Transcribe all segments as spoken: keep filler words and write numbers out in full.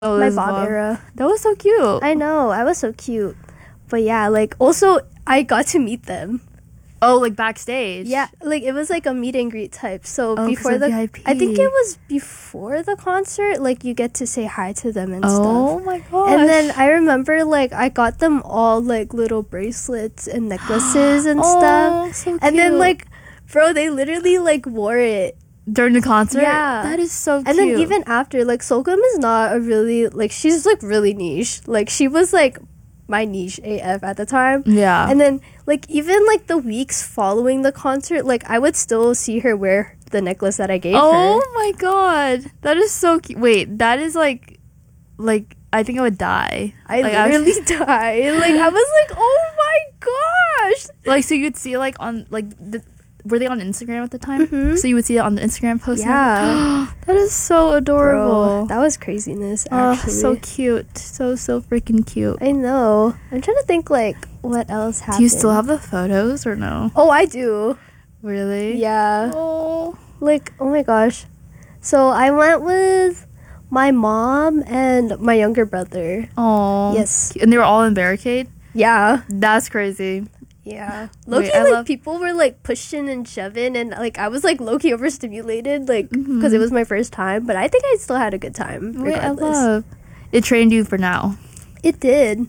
Oh, my this Bob Bob. era. That was so cute. I know, I was so cute. But yeah, like also I got to meet them. Oh, like backstage. Yeah, like it was like a meet and greet type. So Oh, 'cause before of the V I P. I think it was before the concert, like you get to say hi to them and Oh stuff. my gosh. And then I remember like I got them all like little bracelets and necklaces and stuff. Oh, so cute. And then like bro, they literally like wore it. during the concert. Yeah. That is so cute. And then even after, like Solgum is not a really like she's like really niche. Like she was like my niche A F at the time. yeah. And then like even like the weeks following the concert, like I would still see her wear the necklace that I gave oh her. my god, that is so cute. Wait, that is like, like I think I would die. I like, literally died. Like I was like, oh my gosh. like so you'd see like on like the, were they on Instagram at the time? Mhm. So you would see it on the Instagram post. Yeah. That is so Bro, adorable. that was craziness Oh, actually. so cute. So so freaking cute. I know. I'm trying to think like what else happened. Do you still have the photos or no? Oh, I do. Really? Yeah. Oh. Like, oh my gosh. So I went with my mom and my younger brother. Oh. Yes. And they were all in barricade? Yeah. That's crazy. Yeah. Wait, Low-key, I like, love- people were, like, pushing and shoving, and, like, I was, like, low-key overstimulated, like, because Mhm. it was my first time, but I think I still had a good time, Wait, I regardless. love. It trained you for now. It did.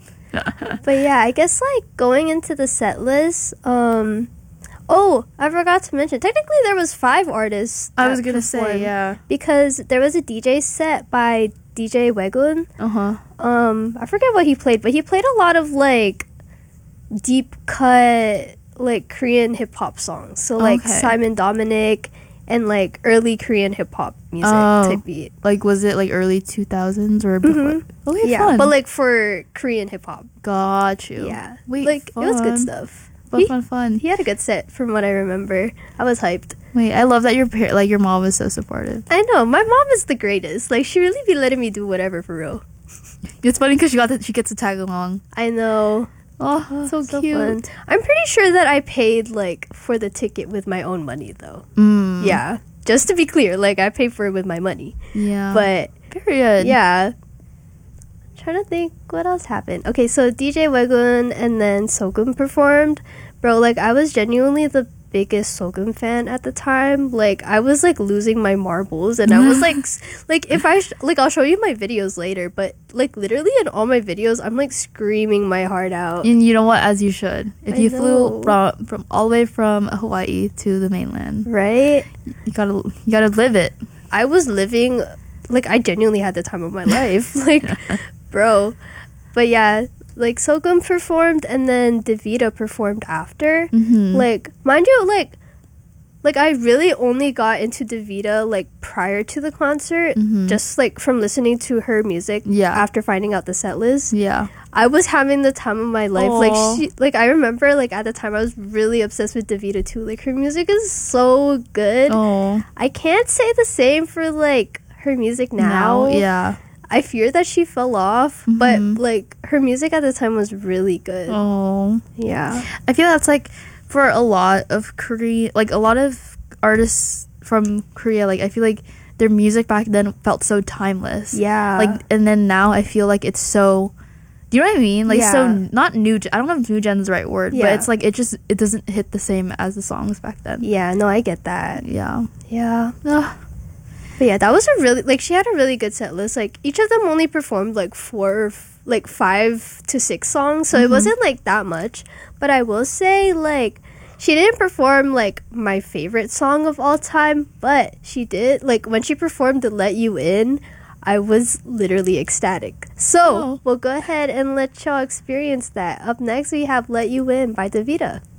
But, yeah, I guess, like, going into the set list, um... Oh, I forgot to mention, technically there was five artists I that was gonna say, performed, yeah. because there was a D J set by D J Wegun. Uh huh. Um, I forget what he played, but he played a lot of like deep cut like Korean hip hop songs. So like Okay. Simon Dominic and like early Korean hip hop music Oh. type beat. Like, was it like early two thousands or before? Mhm. Okay, Yeah, fun. but like for Korean hip hop. got you. Yeah, Wait, like it was good fun. stuff. Fun, He, fun, fun. he had a good set from what I remember. I was hyped. Wait, I love that your par- like your mom was so supportive. I know my mom is the greatest. Like she really be letting me do whatever for real. It's funny because she got to, she gets to tag along. I know. Oh, so, So cute. fun. I'm pretty sure that I paid like for the ticket with my own money though. Mm. Yeah. Just to be clear, like I paid for it with my money. Yeah. But period. yeah. I'm trying to think what else happened. Okay, so D J Wegun and then Sogum performed. Bro, like I was genuinely the biggest Sogum fan at the time. Like I was like losing my marbles and I was like s- like if I sh- like I'll show you my videos later, but like literally in all my videos I'm like screaming my heart out. And you know what? As you should. If I you know. flew from, from all the way from Hawaii to the mainland, Right? you gotta you gotta live it. I was living like I genuinely had the time of my life. Like bro. But yeah, like Sogum performed and then Davida performed after. Mm-hmm. Like mind you, like like I really only got into Davida like prior to the concert, Mhm. just like from listening to her music Yeah. after finding out the set list. Yeah. I was having the time of my life. Aw. Like she like I remember like at the time I was really obsessed with Davida too. Like her music is so good. Oh. I can't say the same for like her music now. Yeah. I fear that she fell off, Mhm. but like her music at the time was really good. Oh. Yeah. I feel that's like for a lot of Korea, like a lot of artists from Korea, like I feel like their music back then felt so timeless. Yeah. Like, and then now I feel like it's so. Do you know what I mean? Like, so Yeah. not new. gen- I don't know if new gen is the right word, but Yeah. it's like it just it doesn't hit the same as the songs back then. yeah, no, I get that. Yeah. Yeah. Ugh. But yeah, that was a really like she had a really good set list. Like each of them only performed like four f- like five to six songs, so it Mhm. wasn't like that much. But I will say like she didn't perform like my favorite song of all time, but she did like when she performed the Let You In, I was literally ecstatic. So Oh. we'll go ahead and let y'all experience that. Up next we have Let You In by Davida.